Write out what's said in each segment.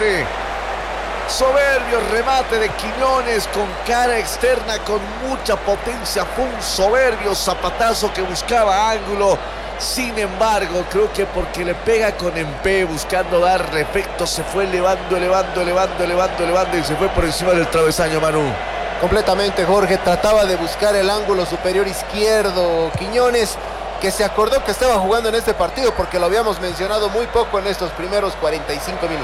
remate. Soberbio remate de Quiñones con cara externa, con mucha potencia. Fue un soberbio zapatazo que buscaba ángulo. Sin embargo, creo que porque le pega con empuje, buscando darle efecto, se fue elevando y se fue por encima del travesaño, Manu. Completamente, Jorge. Trataba de buscar el ángulo superior izquierdo Quiñones, que se acordó que estaba jugando en este partido porque lo habíamos mencionado muy poco en estos primeros 45 minutos.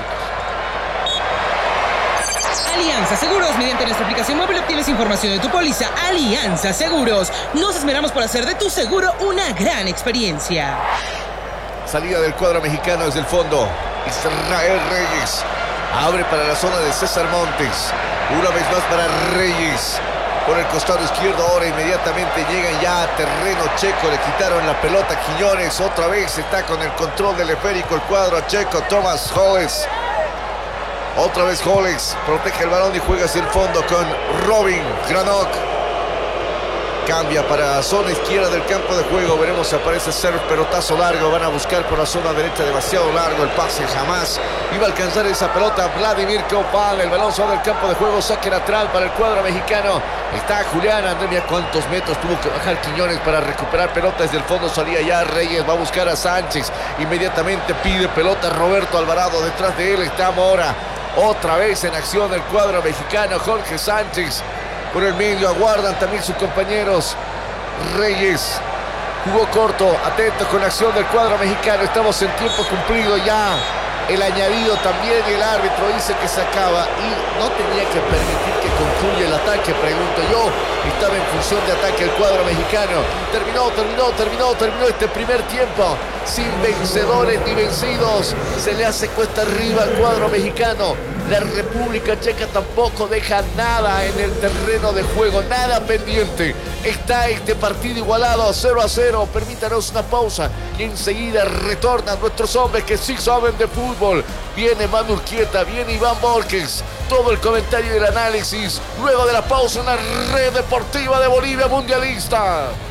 Alianza Seguros, mediante nuestra aplicación móvil obtienes información de tu póliza. Alianza Seguros, nos esmeramos por hacer de tu seguro una gran experiencia. Salida del cuadro mexicano desde el fondo. Israel Reyes abre para la zona de César Montes. Una vez más para Reyes. Por el costado izquierdo ahora inmediatamente llegan ya a terreno checo. Le quitaron la pelota a Quiñones. Otra vez está con el control del esférico el cuadro checo. Thomas Hollis. Otra vez Hollis protege el balón y juega hacia el fondo con Robin Granok. Cambia para la zona izquierda del campo de juego. Veremos si aparece Serf, pelotazo largo. Van a buscar por la zona derecha, demasiado largo el pase. Jamás iba a alcanzar esa pelota Vladimir Copal. El balón sobre el campo de juego. Saque lateral para el cuadro mexicano. Está Julián Andrés. Mira cuántos metros tuvo que bajar Quiñones para recuperar pelota. Desde el fondo salía ya Reyes. Va a buscar a Sánchez. Inmediatamente pide pelota Roberto Alvarado. Detrás de él está Mora. Otra vez en acción el cuadro mexicano. Jorge Sánchez por el medio, aguardan también sus compañeros. Reyes jugó corto, atento con la acción del cuadro mexicano. Estamos en tiempo cumplido ya. El añadido también y el árbitro dice que se acaba y no tenía que permitir que concluya el ataque, pregunto yo. Estaba en función de ataque el cuadro mexicano. Terminó este primer tiempo sin vencedores ni vencidos. Se le hace cuesta arriba al cuadro mexicano. La República Checa tampoco deja nada en el terreno de juego, nada pendiente. Está este partido igualado 0-0. Permítanos una pausa y enseguida retornan nuestros hombres que sí saben de fútbol. Viene Manu Urquieta, viene Iván Borges. Todo el comentario y el análisis luego de la pausa en la Red Deportiva de Bolivia Mundialista.